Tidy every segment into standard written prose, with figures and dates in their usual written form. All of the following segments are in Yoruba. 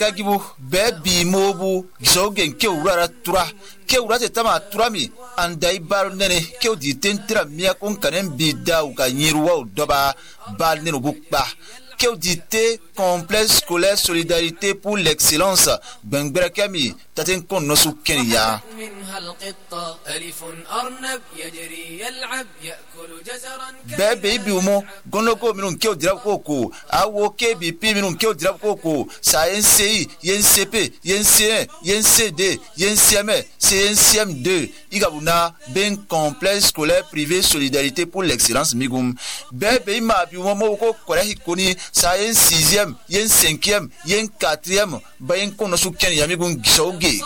kagibu bebi mobu gisogen keurara tura keurate tama turami andai bar nene keudi tentira mia kon kanen bida u ka nyiruwa doba bal nenu bukba keudite complexe scolaire solidarité pour l'excellence bengbera kami taten kon nosu kenya bebe biumo gonoko minun keudira koko awo kebi pi minun keudira koko sayensi yensepe yense yensede yenseme CNCM2 igabuna ben complexe scolaire privé solidarité pour l'excellence migum bebe ma biumo moko korehi koni sayen 6e yen 5e yen 4e bayen kono su ken yamigun gisauge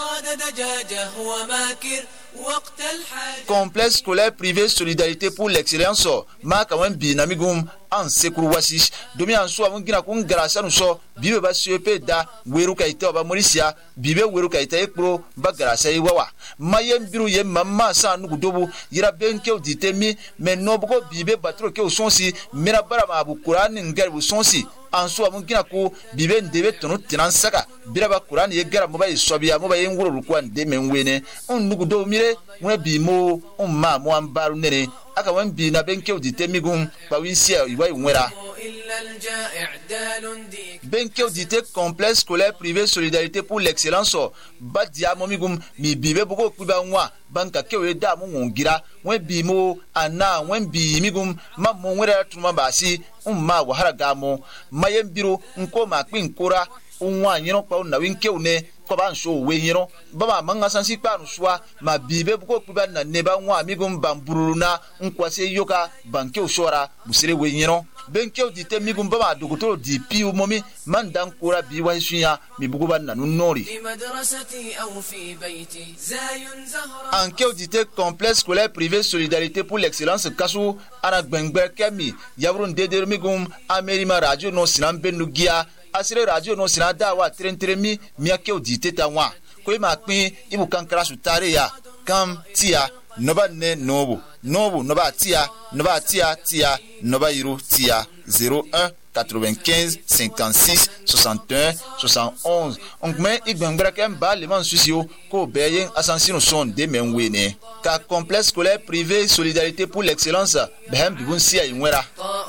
complexe scolaire privé solidarité pour l'excellence ma kawan bi namigum en sekuru wasish domi an so amun gina kun garasa no so bibe ba sepe da weru kaita ba morisia bibe weru kaita ekro ba garasa yi wawa mayem biru yem mamma sa nugu dobu yira benke oditemi men nobugo bibe batro ke osonsi mera bara ma bu qur'an ngar bu sonsi an so amun gina ko bibe ndebe tonu tinan saka biraba qur'an ye gara mo ba isobia mo ba yen wuro ko ande men wene on nugu do mire mo bi mo on ma mo an baru nene aka wan bi na benke oditemi gun ba winsia iwa nwera benke odite complexe scolaire privé solidarité pour l'excellence badia momigum mi bibe bugo kuba nwa banka kewe da mu ngira wen bi mo ana wen bi migum ma mo nwera tuma basi umma wahara gamo mayem biro nko ma kwin kora unwa nyino pa na winke une ko ban so we nyino baba manga sansi pa no swa ma bibe bugo kuba na neba nwa migum bamburuna nkwase yoka banke usora busire we nyino benke odite migum baba dogotoro di piu momi mandan kora bi wa sunya mi bugo ban na nori anke odite complexe scolaire privé solidarité pour l'excellence kasu ana gbengbe kemi yabrun deder migum amerima radio no sinan benugia asire radio no sinada wa trentremi miake odite tanwa ko ma pin ibu kankara su tare ya kam tia noba ne nobu noba tia noba iru tia 01 95 56 61 71 onkme igbengbra kem ba le man susio ko beyen asansino son de menwene ka complexe scolaire privé solidarité pour l'excellence behem bibun sia inwera